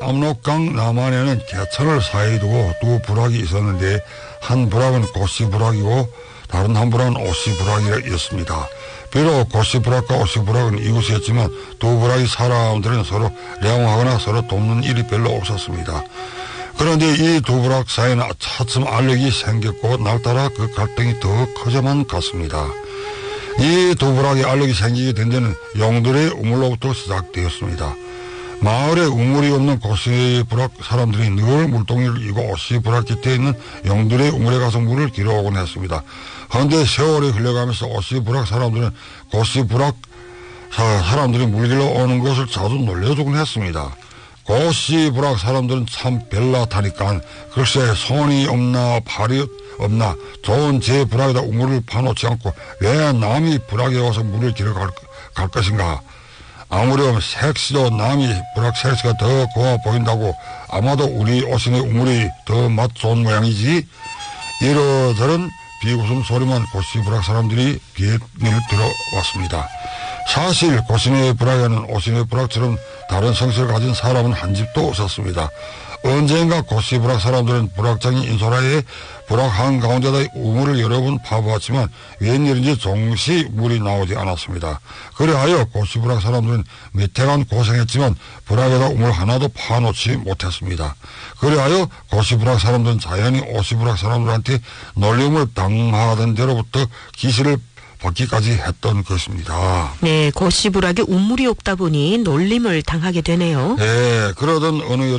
압록강 남한에는 개천을 사이에 두고 두 부락이 있었는데 한 부락은 고씨부락이고 다른 한 부락은 오씨부락이었습니다. 비록 고씨부락과 오씨부락은 이웃이었지만 두 부락의 사람들은 서로 레옹하거나 서로 돕는 일이 별로 없었습니다. 그런데 이 두 부락 사이에는 차츰 알력이 생겼고 날따라 그 갈등이 더 커져만 갔습니다. 이 두 부락의 알력이 생기게 된 데는 용들의 우물로부터 시작되었습니다. 마을에 우물이 없는 고씨부락 사람들이 늘 물동이를 이고 오씨부락 곁에 있는 용들의 우물에 가서 물을 길어오곤 했습니다. 그런데 세월이 흘러가면서 오씨부락 사람들은 고씨부락 사람들이 물 길러 오는 것을 자주 놀려주곤 했습니다. 고씨부락 사람들은 참 별나타니까 글쎄 손이 없나 팔이 없나 좋은 제 부락에다 우물을 파놓지 않고 왜 남이 부락에 와서 물을 길어 갈 것인가. 아무렴 색시도 남이 부락 색시가 더 고와 보인다고 아마도 우리 오신의 우물이 더 맛 좋은 모양이지. 이러저런 비웃음 소리만 고씨부락 사람들이 비밀을 들어왔습니다. 사실 고신의 부락에는 오신의 부락처럼 다른 성씨를 가진 사람은 한 집도 없었습니다. 언젠가 고씨부락 사람들은 부락장이 인소라에 부락 한가운데다 우물을 여러 번 파보았지만 웬일인지 종시 물이 나오지 않았습니다. 그래하여 고씨부락 사람들은 몇 해간 고생했지만 부락에다 우물 하나도 파놓지 못했습니다. 그래하여 고씨부락 사람들은 자연히 오씨부락 사람들한테 놀림을 당하던 대로부터 기시를 받기까지 했던 것입니다. 네, 고씨부락에 우물이 없다 보니 놀림을 당하게 되네요. 네, 그러던 어느